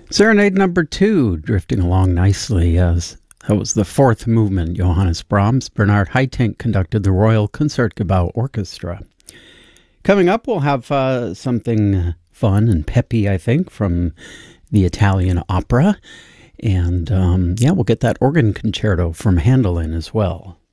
Serenade number 2, drifting along nicely as that was the fourth movement. Johannes Brahms. Bernard Haitink conducted the Royal Concertgebouw Orchestra. Coming up, we'll have something fun and peppy, I think, from the Italian opera. And, we'll get that organ concerto from Handel in as well.